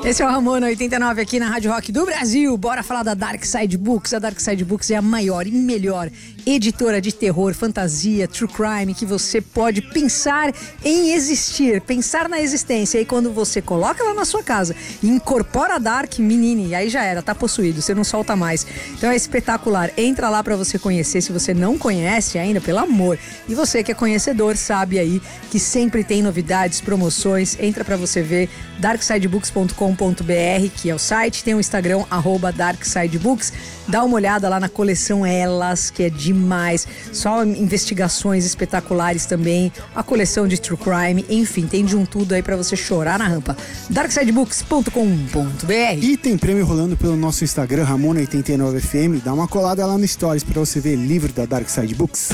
Esse é o Ramona 89 aqui na Rádio Rock do Brasil. Bora falar da Dark Side Books. A Dark Side Books é a maior e melhor editora de terror, fantasia, true crime que você pode pensar em existir, pensar na existência. E quando você coloca ela na sua casa e incorpora a Dark, menine, aí já era, tá possuído, você não solta mais. Então é espetacular. Entra lá pra você conhecer, se você não conhece ainda, pelo amor. E você que é conhecedor sabe aí que sempre tem novidades, promoções. Entra pra você ver darksidebooks.com.br, que é o site, tem o Instagram, @darksidebooks. Dá uma olhada lá na coleção Elas, que é demais. Só investigações espetaculares também. A coleção de True Crime, enfim, tem de um tudo aí pra você chorar na rampa. darksidebooks.com.br. E tem prêmio rolando pelo nosso Instagram, Ramona89FM. Dá uma colada lá no Stories pra você ver livro da Dark Side Books.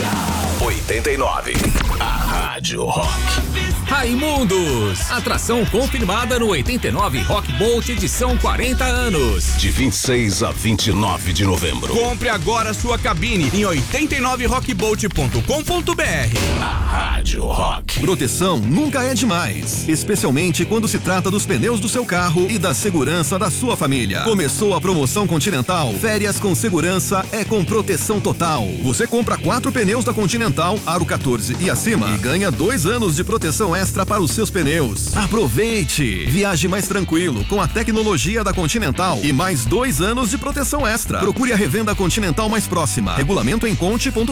89, a Rádio Rock. Raimundos, atração confirmada no 89 Rock Bolt edição 40 anos. De 26 a 29 de novembro. Compre agora sua cabine em 89rockbolt.com.br. A Rádio Rock. Proteção nunca é demais, especialmente quando se trata dos pneus do seu carro e da segurança da sua família. Começou a promoção Continental. Férias com segurança é com proteção total. Você compra 4 pneus da Continental, aro 14 e acima, e ganha 2 anos de proteção extra para os seus pneus. Aproveite! Viaje mais tranquilo com a tecnologia da Continental e mais 2 anos de proteção extra. Procure a revenda Continental mais próxima. Regulamento em conte.com.br.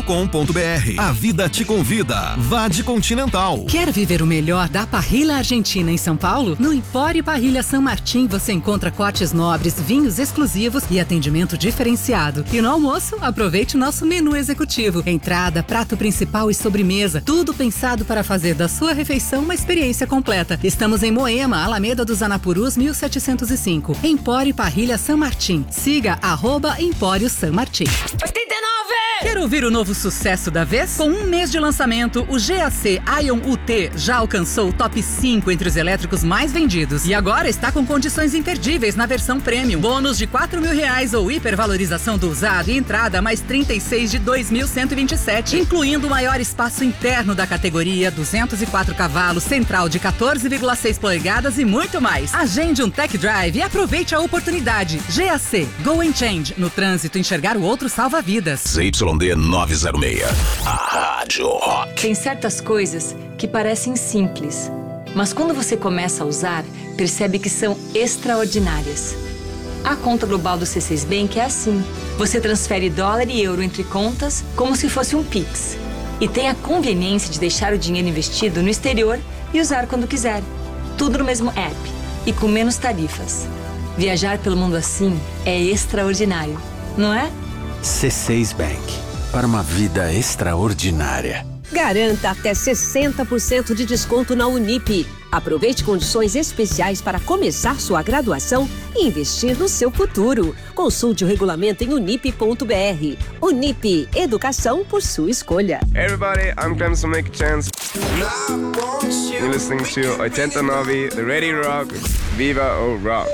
A vida te convida. Vá de Continental. Quer viver o melhor da parrilha argentina em São Paulo? No Empório Parrilha San Martín você encontra cortes nobres, vinhos exclusivos e atendimento diferenciado. E no almoço, aproveite o nosso menu executivo. Entrada, prato principal e sobremesa. Tudo pensado para fazer da sua refeição uma experiência completa. Estamos em Moema, Alameda dos Anapurus, 1705. Empório Parrilha San Martín. Siga @Empório San Martín. 89! Quer ouvir o novo sucesso da vez? Com um mês de lançamento, o GAC Ion UT já alcançou o top 5 entre os elétricos mais vendidos. E agora está com condições imperdíveis na versão Premium. Bônus de R$4.000 ou hipervalorização do usado e entrada mais 36 de 2.127, incluindo o maior espaço interno da categoria, 204 cavalos, central de 14,6 polegadas e muito mais. Agende um tech drive e aproveite a oportunidade. GAC, Go and Change. No trânsito, enxergar o outro salva vidas. ZYD 906, a Rádio Rock. Tem certas coisas que parecem simples, mas quando você começa a usar, percebe que são extraordinárias. A conta global do C6 Bank é assim. Você transfere dólar e euro entre contas como se fosse um Pix. E tem a conveniência de deixar o dinheiro investido no exterior e usar quando quiser. Tudo no mesmo app e com menos tarifas. Viajar pelo mundo assim é extraordinário, não é? C6 Bank, para uma vida extraordinária. Garanta até 60% de desconto na Unip. Aproveite condições especiais para começar sua graduação e investir no seu futuro. Consulte o regulamento em unip.br. Unip, educação por sua escolha. Hey everybody, I'm Clemson Make a Chance. You're listening to 89, The Ready Rock, Viva o Rock.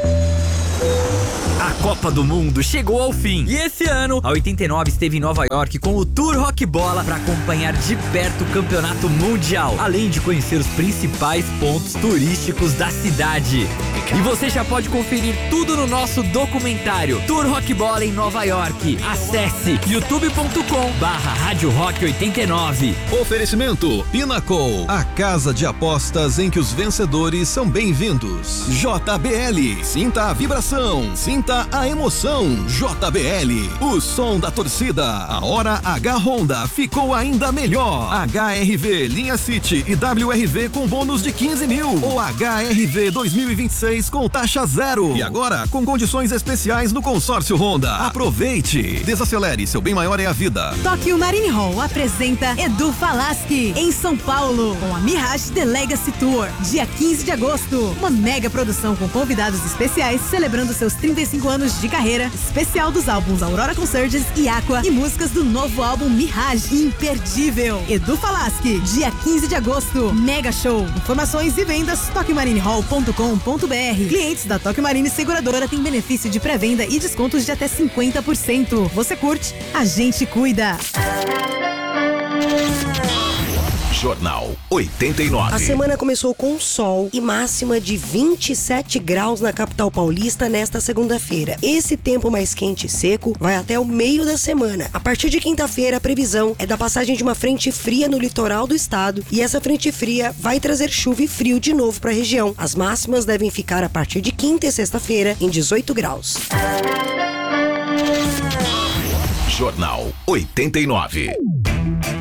A Copa do Mundo chegou ao fim e esse ano a 89 esteve em Nova York com o Tour Rock Bola para acompanhar de perto o campeonato mundial, além de conhecer os principais pontos turísticos da cidade. E você já pode conferir tudo no nosso documentário Tour Rock Bola em Nova York. Acesse youtube.com/Rádio Rock 89. Oferecimento Pinnacle, a casa de apostas em que os vencedores são bem-vindos. JBL, sinta a vibração, sinta a emoção. JBL, o som da torcida. A hora H Honda ficou ainda melhor. HRV Linha City e WRV com bônus de 15 mil. Ou HRV 2026 com taxa zero. E agora com condições especiais no consórcio Honda. Aproveite. Desacelere, seu bem maior é a vida. Tokyo Marine Hall apresenta Edu Falaschi em São Paulo com a Mirage The Legacy Tour. Dia 15 de agosto. Uma mega produção com convidados especiais celebrando seus 35 anos de carreira, especial dos álbuns Aurora Consurgence e Aqua e músicas do novo álbum Mirage. Imperdível. Edu Falaschi, dia 15 de agosto. Mega show. Informações e vendas tokyomarinehall.com.br. Clientes da Tokyo Marine Seguradora têm benefício de pré-venda e descontos de até 50%. Você curte? A gente cuida. Jornal 89. A semana começou com sol e máxima de 27 graus na capital paulista nesta segunda-feira. Esse tempo mais quente e seco vai até o meio da semana. A partir de quinta-feira, a previsão é da passagem de uma frente fria no litoral do estado e essa frente fria vai trazer chuva e frio de novo para a região. As máximas devem ficar a partir de quinta e sexta-feira em 18 graus. Jornal 89.